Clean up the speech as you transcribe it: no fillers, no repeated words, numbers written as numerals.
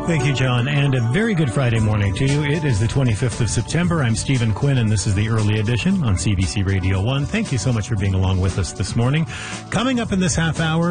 Thank you, John, and a very good Friday morning to you. It is the 25th of September. I'm Stephen Quinn, and this is the Early Edition on CBC Radio 1. Thank you so much for being along with us this morning. Coming up in this half hour,